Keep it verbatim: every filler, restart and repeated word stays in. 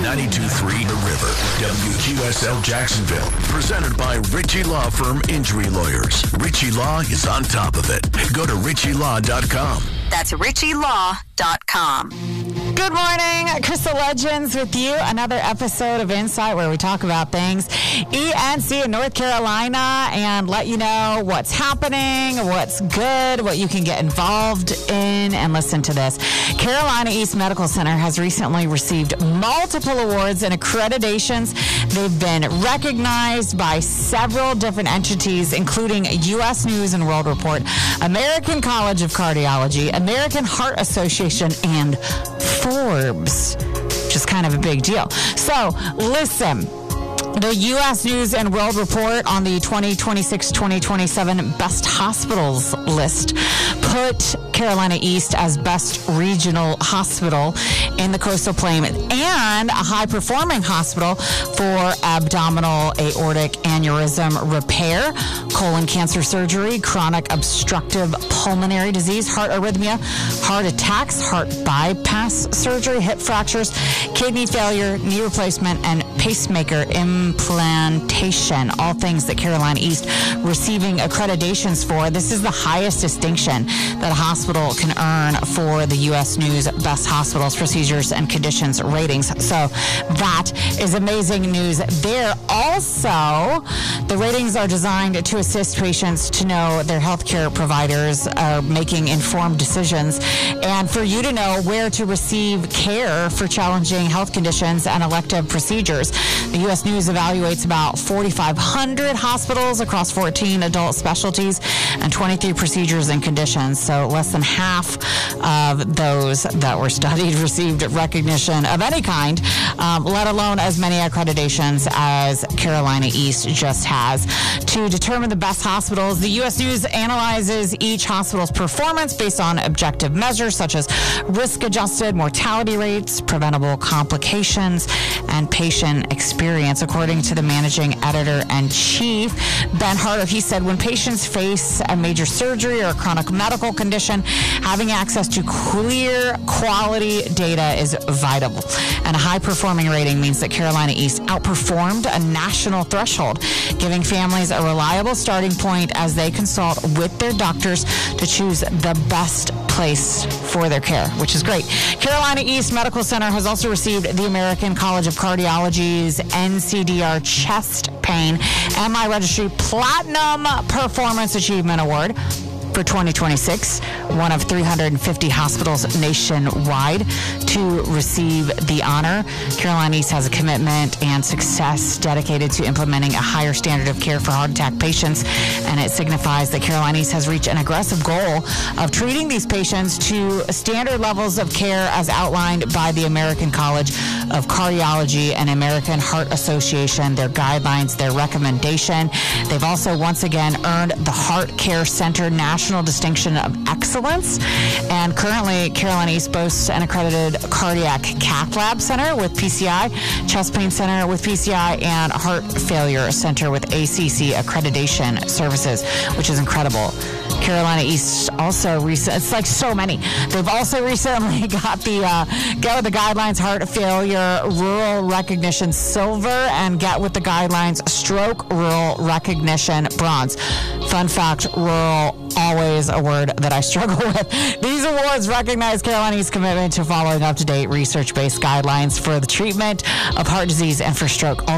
ninety-two point three The River, W Q S L Jacksonville. Presented by Ritchie Law Firm Injury Lawyers. Ritchie Law is on top of it. Go to ritchie law dot com. That's ritchie law dot com. Good morning, Crystal Legends with you. Another episode of Insight where we talk about things E N C in North Carolina and let you know what's happening, what's good, what you can get involved in, and listen to this. Carolina East Medical Center has recently received multiple awards and accreditations. They've been recognized by several different entities, including U S News and World Report, American College of Cardiology, American Heart Association, and Forbes, which is kind of a big deal. So, listen. The U S News and World Report on the twenty twenty-six twenty twenty-seven Best Hospitals list put Carolina East as best regional hospital in the Coastal Plain and a high-performing hospital for abdominal aortic aneurysm repair, colon cancer surgery, chronic obstructive pulmonary disease, heart arrhythmia, heart attacks, heart bypass surgery, hip fractures, kidney failure, knee replacement, and pacemaker implantation, all things that Carolina East receiving accreditations for. This is the highest distinction that a hospital can earn for the U S News Best Hospitals, Procedures, and Conditions ratings. So that is amazing news there. Also, the ratings are designed to assist patients to know their healthcare providers are making informed decisions and for you to know where to receive care for challenging health conditions and elective procedures. The U S News evaluates about forty-five hundred hospitals across fourteen adult specialties and twenty-three procedures and conditions. So less than half of those that were studied received recognition of any kind, um, let alone as many accreditations as Carolina East just has. To determine the best hospitals, the U S News analyzes each hospital's performance based on objective measures such as risk-adjusted mortality rates, preventable complications, and patient experience. According to the managing editor-in-chief, Ben Harder, he said, when patients face a major surgery or a chronic medical condition, having access to clear, quality data is vital. And a high-performing rating means that Carolina East outperformed a national threshold, giving families a reliable starting point as they consult with their doctors to choose the best place for their care, which is great. Carolina East Medical Center has also received the American College of Cardiology's N C D R Chest Pain M I Registry Platinum Performance Achievement Award for twenty twenty-six, one of three hundred fifty hospitals nationwide to receive the honor. Carolina East has a commitment and success dedicated to implementing a higher standard of care for heart attack patients, and it signifies that Carolina East has reached an aggressive goal of treating these patients to standard levels of care as outlined by the American College of Cardiology and American Heart Association, their guidelines, their recommendation. They've also once again earned the Heart Care Center National Distinction of Excellence, and currently Carolina East boasts an accredited cardiac cath lab center with P C I, chest pain center with P C I, and heart failure center with A C C accreditation services, which is incredible. Carolina East also recent. It's like so many. They've also recently got the uh, Get with the Guidelines Heart Failure Rural Recognition Silver and Get with the Guidelines Stroke Rural Recognition Bronze. Fun fact: rural, always a word that I struggle with. These awards recognize Carolina East's commitment to following up-to-date research-based guidelines for the treatment of heart disease and for stroke.